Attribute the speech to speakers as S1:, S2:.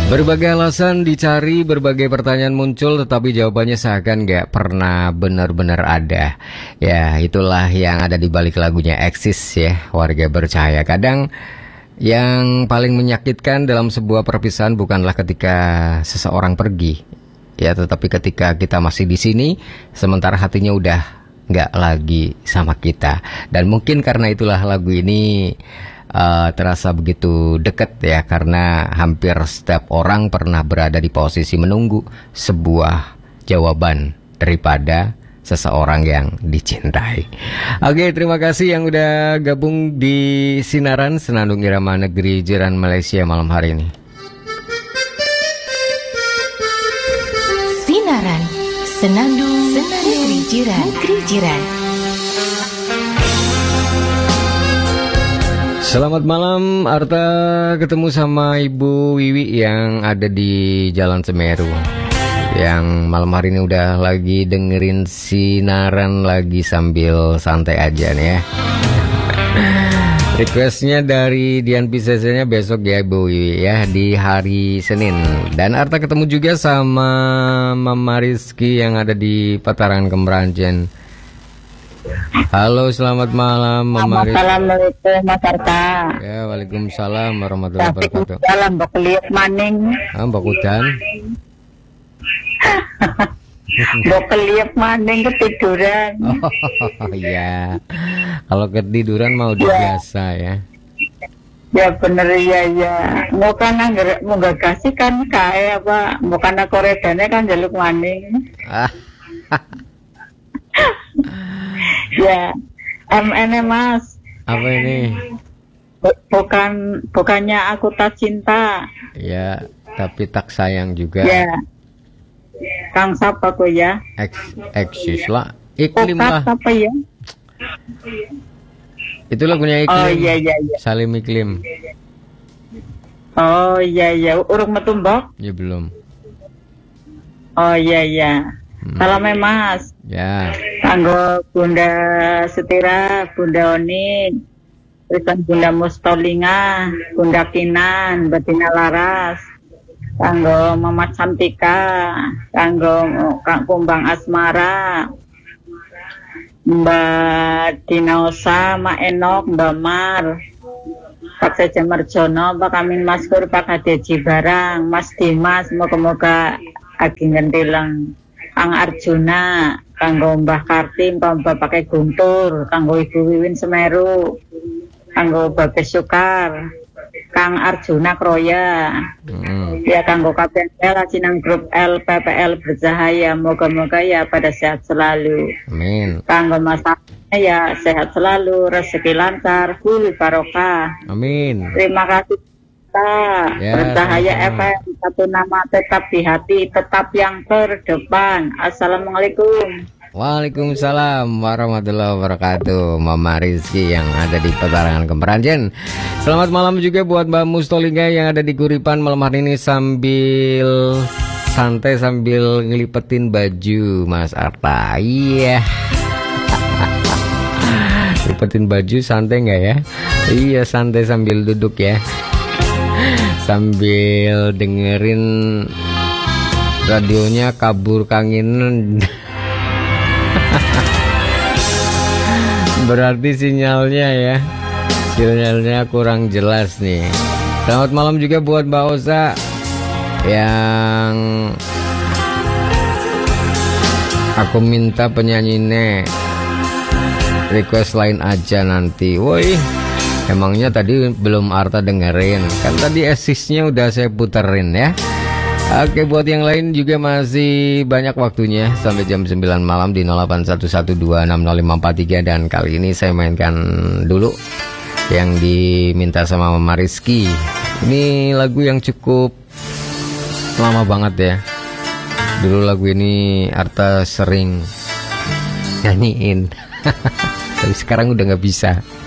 S1: Berbagai alasan dicari, berbagai pertanyaan muncul, tetapi jawabannya seakan gak pernah benar-benar ada. Ya, itulah yang ada di balik lagunya Eksis ya, Warga Bercahaya. Kadang yang paling menyakitkan dalam sebuah perpisahan bukanlah ketika seseorang pergi, ya, tetapi ketika kita masih di sini, sementara hatinya udah gak lagi sama kita. Dan mungkin karena itulah lagu ini terasa begitu dekat ya, karena hampir setiap orang pernah berada di posisi menunggu sebuah jawaban daripada seseorang yang dicintai. Oke, terima kasih yang udah gabung di Sinaran Senandung Irama Negeri Jiran Malaysia malam hari ini.
S2: Sinaran Senandung Negeri Jiran.
S1: Selamat malam, Arta ketemu sama Ibu Wiwi yang ada di Jalan Semeru, yang malam hari ini udah lagi dengerin Sinaran lagi sambil santai aja nih ya. Requestnya dari Dian Piscesnya besok ya Ibu Wiwi ya, di hari Senin. Dan Arta ketemu juga sama Mama Rizky yang ada di Patarangan Kemeranjen. Halo, selamat malam Mama Rizky.
S3: Assalamualaikum Mas Arta.
S1: Ya, waalaikumsalam warahmatullahi wabarakatuh.
S3: Salam mbok lihat maning.
S1: Mbak Kudan.
S3: Mbok lihat maning ketiduran.
S1: Oh iya. Kalau ketiduran mau udah biasa ya.
S3: Ya bener ya. Mau nggak kasih kan kae apa? Mau karena koredane kan jaluk maning. Ya, MN Mas.
S1: Apa ini?
S3: Bukannya aku tak cinta.
S1: Ya, tapi tak sayang juga.
S3: Ya. Kang siapa kok ya?
S1: Eksis lah. Iklim lah.
S3: Apa ya?
S1: Itu lagunya Iklim.
S3: Oh iya.
S1: Salim Iklim.
S3: Oh iya. Urung metumbok?
S1: Ya belum.
S3: Oh iya. Salam Mas.
S1: Ya.
S3: Kanggo Bunda Setira, Bunda Oni, Risan Bunda Mustolinga, Bunda Kinan, Betina Laras, kanggo Mama Cantika, kanggo Kang Kumbang Asmara, Mbak Dinosa, Mak Enok, Mbak Mar, Pak Seja Merjono, Pak Amin Maskur, Pak Hadeji Barang, Mas Dimas, moga-moga agi ngentilang, Kang Arjuna, kanggo Mbah Kartim, Mbah pakai Guntur, kanggo Ibu Wiwin Semeru, kanggo Babe Sukar, Kang Arjuna Kroya, ya kanggo Kapten L, Cinang Grup L, PPL Bercahaya, moga-moga ya pada sehat selalu.
S1: Amin.
S3: Kanggo masaknya ya sehat selalu, rezeki lancar, full barokah.
S1: Amin.
S3: Terima kasih. Ya, Bercahaya sama. FM, satu nama tetap di hati, tetap yang terdepan. Assalamualaikum.
S1: Waalaikumsalam warahmatullahi wabarakatuh. Mama Rizky yang ada di Patarangan Kemeranjen. Selamat malam juga buat Mbak Mustolinga yang ada di Guripan malam hari ini sambil santai sambil ngelipetin baju Mas Arta. Iya. Ngelipetin baju santai nggak ya? Iya, santai sambil duduk ya. Sambil dengerin radionya kabur kangin. Berarti sinyalnya kurang jelas nih. Selamat malam juga buat Mbak Osa yang aku minta penyanyinya request lain aja nanti. Woi, emangnya tadi belum Arta dengerin? Kan tadi Eksisnya udah saya puterin ya. Oke, buat yang lain juga masih banyak waktunya sampai jam 9 malam di 0811260543. Dan kali ini saya mainkan dulu yang diminta sama Mama Rizky. Ini lagu yang cukup lama banget ya. Dulu lagu ini Arta sering nyanyiin. Tapi sekarang udah gak bisa.